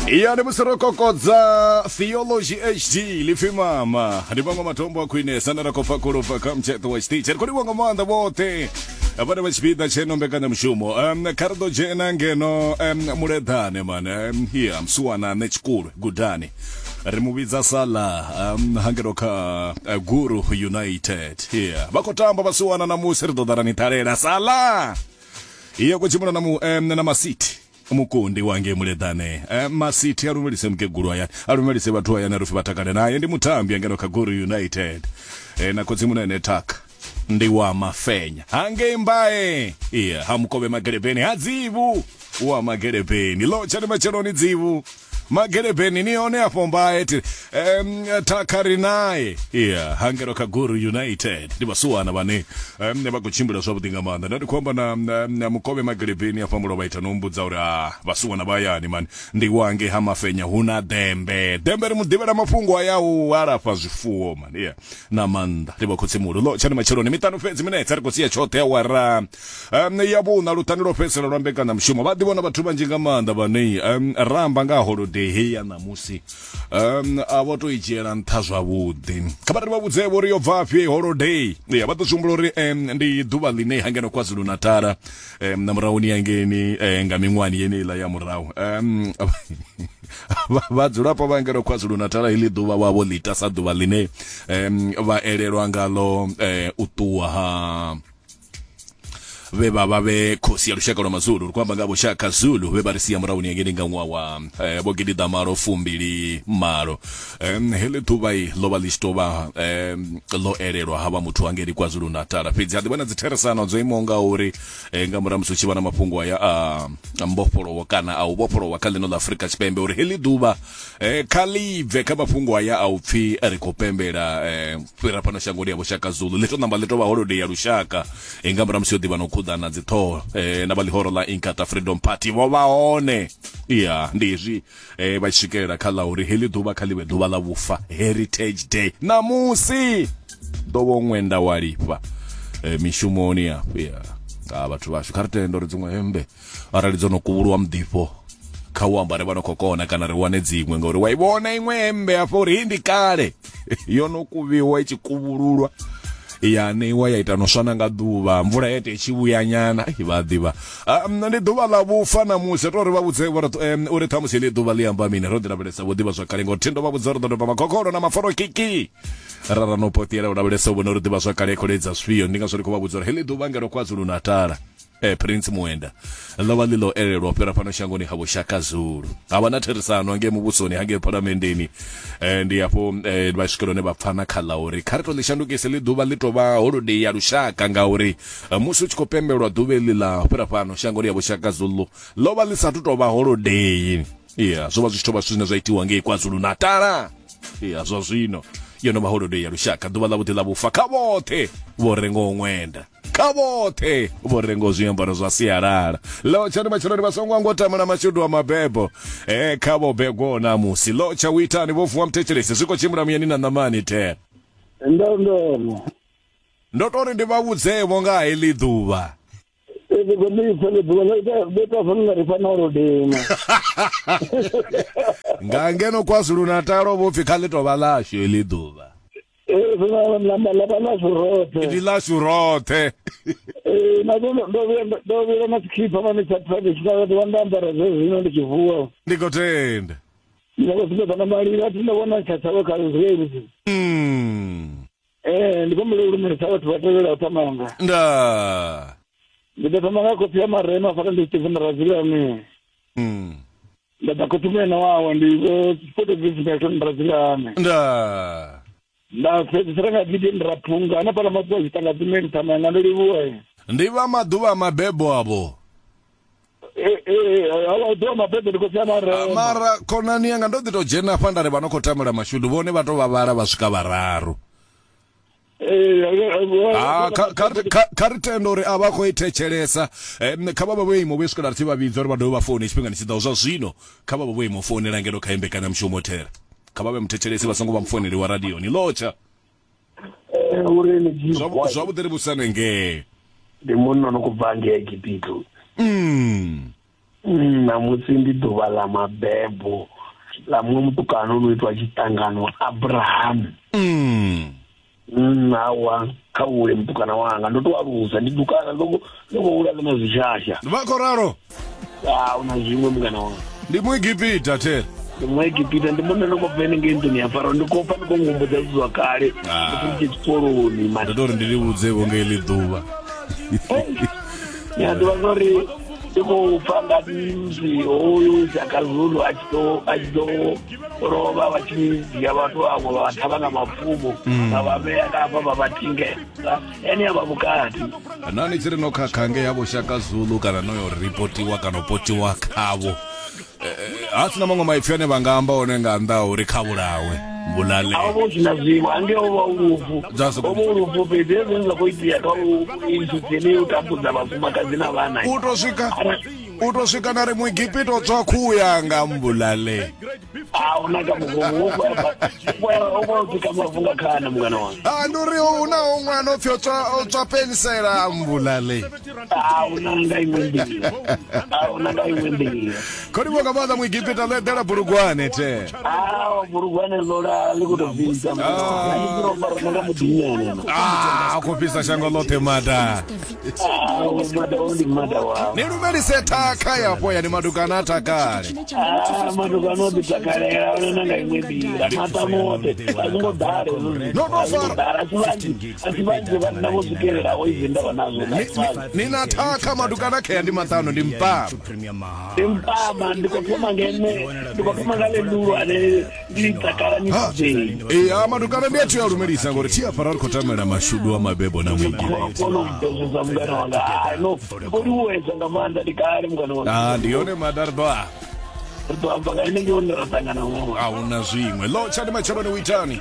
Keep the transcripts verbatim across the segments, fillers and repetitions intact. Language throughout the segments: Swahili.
Yani musorokokodza Theology H D lifimama ndibanga matombo akwinesa narakofa kurofa kamcheto wa teacher kuri wanga manda wote abana bachibida cheno mbekana mshumo um kardo jena ngeno um muredane man um here msuana nechikuru gudani rimubiza sala um hangeroka uh, Guru United here bakotamba basuana na musirdo darani tarera sala iyo kuchimuna na mu um, na masiti umukundi wange muledane eh, masiti arumelise mkeguru aya arumelise watu aya narufi batakane naye ndi mutambi angeno ka Guru United eh, na kozi munene taka ndi wa mafenya hange mbae iya hamukobe magerebeni hadzivu wa magerebeni locha ni macheroni dzivu magerebeni nione hapo mbae eti um, takari naye iya hangero ka Guru United ndi basuana bane um, ne bakuchimbula so budinga manda ndi kwamba na, na, na mukobe magerebeni hapo mulo baita numbudza uri ah basuana bayani man ndi wange hamafenya huna dembe dembe rimudibera mafungo ayawo arafa zifuo man iya na manda ndi bakutsimulu locha ni macheroni mitano fezi minetse ari kusiya chote wara um, yabuna lutaniro fezi lorambeka na mshumo badibona bathuba njinga manda bane um, ramba nga holiday heya namusi um aboto ijera nthazwa budi kabari babudze bori yo vafi holiday ya batoshumbulori um, ndi duba line hangeno KwaZulu Natal um, na mrauni yangeni eh, ngamingwani yenela ya murau um vadzula pa vangero KwaZulu Natal ili duba wabo litasa duba line um va elelwa ngalo eh, utuwa ha veba babe kosi alushaka lo mazulu kwamba ngabo shaka zulu veba risia mrauni ngene ngwa wa eh, bogidi damaro fumbili maro em hele tubai loba listoba em lo erero haba mutu wangeri KwaZulu Natal pizza de bana zitera sana zo imonga uri eh, ngamura msuchi bana mapungo ya uh, mboporo wakana au boporo wakale no Africa chipembe uri hele duba eh, kalive kama fungo ya au pfi erikopembera eh, pira pano shangori ya boshaka zulu leto namba leto ba holiday ya rushaka eh, ngamura msudi bana kuda na zito eh, nabali horola Inkatha Freedom Party wabaone iya ndizvi eh, bachikera kala uri heli duba kaliwe duba la bufa Heritage Day namusi dobo mwenda walipa eh, mishumoni ya iya abatu bashu kartendo rizumwe hembe aralizono kuburwa mdipo kawamba rebano kokona kana rewane dzimwe ngori waibona imwe hembe afori hindi kale yono kuviwa ichikuburulwa yani waya itanoswana nga duva mvura yete chibuya nyana ibadiba um, ndi duva la bufa na muse tori babudze um, uri tamusi li duva liamba mine rodira belesa bodiba zwa kalengo tindo babudze rodo pa makokoro na maforo kiki rara no potiera ura belesa bono rodiba zwa kale koleza swio ndinga sori ko babudze heli duva ngero KwaZulu Natal eh Prince Muenda lawa lilo erero pera pano shangoni habo shaka zulu abana terisano nge mubusoni hange parlamendeni eh ndi hapo eh bashikolo ne bafana khala uri kharito lishandukise li duba litoba holiday ya rushaka ngauri uh, musu chikopembelwa dube lila pera pano shangoni habo shaka zulu loba lisatu toba holiday yeah so bazitoba swina zaitiwa nge KwaZulu Natal yeah so zwino yono ba holiday ya rushaka duba la butela bufa kabote borengo ngwenda kabote borengo ziyambaro za siarara locha ni machoroni basongwa ngotama na mashudu wa mabebo eh kabo bego na musi locha witani bofu wa mtechelese siko chimura miyani na namani te ndo ndo ndotori ndibabudze monga heli duba ebe goni fele duba beta fele rifana rodema ngangeno KwaZulu Natal bofi khalito balasho heli duba eh funa lamba lamba la surote ndi la surote eh na ndo ndo ndo ndo na skipa mami tsatsa chikawa ndo ndambara zino ndichivuwa ndikotenda ndiko sibe na mali ati ndabona tsatsa kaluzweni mm eh ndiko mule uri mure tsawa twatelela utamanga nda nditamanga ko pia marema faka ndisivuna razila mi mm ndakutumena wawo ndiko foto business ndrazila mi nda na fezeranga gidi ndrapunga na pala mapo zitanga timeni tamanga ndolibuwa ndiba maduba mabebo abo eh eh ala do mabebo ndiko mara mara konani anga ndo dito jena pandare banokotamira mashudu vone vato vavara vasvika vararu eh ah karitendo ri avako itechelesa khababa vemo veswikela ri vavidza ri vadove vafoni chipinga nichidza zwa zvino khababa vemo fonela ngeno khaembekana mshomotera khababa mtechelesi vasongo vamfoneri wa radio ni locha eh uri ni jiwa zvavudiri busanenge de munno nokubvange egipito mm mm namusi ndi duva la mabebo la mwe mutukano unoitwa chitangano Abraham. Mm. Mm, awa kaule mutukana wanga ndotowaruza ndidukana ndoko ndoko ula kana zishasha. Vakoraro. Ah una zvimwe mukana wanga. Ndi mwigipita tere. Mwegipita ndimona ndoko pene ngentoni yaparo ndikopa ndiko ngombo dzazwa kale. Kuti chiporoni manje. Ndori ndiri udze wonge lidhuva. Ya ndovazori ndiko panga mzi oyo chakazulu achito achito rova vachidya vatu vamwe vavatavanga mapfumo vavamea kapa vavatinge yani avamukati nani chiri nokhakange yavo shakazulu kana noyoripotiwa kana potiwa khavo asina mamwe maipfi ane vangamba onenga ndau ri khavulawe mbulale avo zvinazviwa ange ova urufu ova urufu pedzezenza kuitira kauisu dzene utambudza vafumakadzi navana utosvika utosvika nari mwigipito tsvakuyanga mbulale aunaka mugomookwaokwautika mafunga khana mukana wanga anduri una umwe anopfi otsva pensela mbulale aunanga imwe mbira aunanga imwe mbira kodi mwanga madha mwigipita ledera burugwane te awo burugwane lola likutobvisa aiirobaronanga mudinyana ah kupisa shango lote mada awo mada ondi mada wao nirumerisethaka yapo yani madukana atakale ah madukana oti takale aunanga imwe mbira matamote azingodhare nodofara asivanje vanina vozvikerera oizinda vanazo ninataka madukana kheya ndi matano ndi mpama ndimpama ndikotoma ngene ndikotoma ngale nduru ane nditakala nizei eh amadukana ndethu yalumelisa ngori tiya parari kotamela mashudu wa mabebo na mwingi kono kutoza mngana wanga ah no kodi uweza ngamanda dikale mngana wanga ah ndione madarba ndo ambanga ine ngiona ratangana ngoma ah una zwimwe lo chani machalo ni witani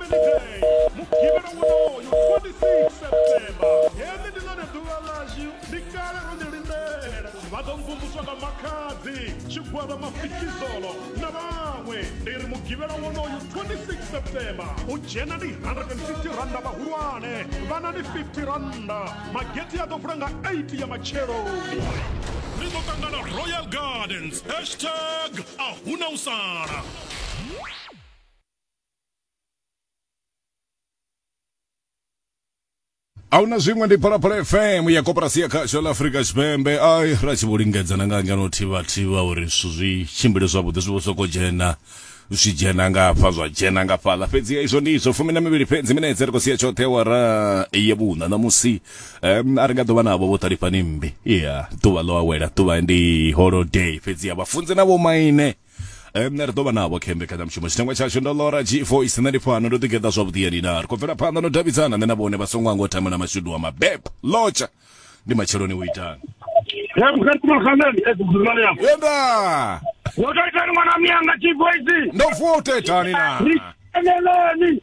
vatomvumbuswa makadzi chigwada mafikizolo na vamwe ndiri mugivera wonoyu twenty-six September ujena ndi one hundred fifty randa vahulwane vana ndi fifty randa mageti atofuranga eighty ya machero rizotangana Royal Gardens hashtag ahuna usana. auna zvimwe ndi Phalaphala F M ya koperasiya khasho la Afrika Tshipembe ai rachivulingedza nanga nganotiva-tiva uri zwithu zwi tshimbile zwavhuḓi zwi soko dzhena zwi dzhena ngafha zwa dzhena ngafhaḽa fhedzi izwo ndi izwo fumi na mivhili fhedzi minetse ri khou siya tshoṱhe awara ya vhuṋa ṋamusi um, a ri nga ḓovha navho vho ṱalifhani mmbi iya ḓuvha ḽo awela ḓuvha ndi holiday fhedzi ya vhafunzi na vho maine nne ri ḓovha navho khembe khaḓamushumo tshitengwa tshashu ndo ḽora G voice nṋe ndi fhano ndo ḓigeḓa zwavhuḓi yani na ri khou bvela phanḓa no davhidzana nṋe na vhone vha songo anga u tamela mashudu wa mabebo lotsha ndi matsheloni u itani yenda wotoitani mwana miyanga G voice ndo vuwa utetani na Eleni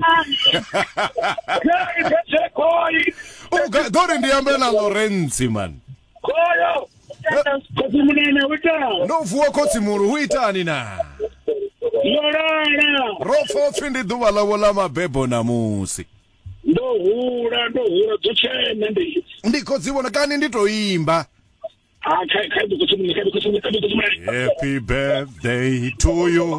okay dori ndiyambe na Lorenzi man koyo kosi munene wita ndo vuwa khotsi muru hu itani na yorara rofopfi ndi ḓuvha ḽavho ḽa mabebo namusi ndo hula ndo hula dzochena ndi ndi khotsi vhona kani ndi to imba ah kai kai kosi munene kai kosi munene happy birthday to you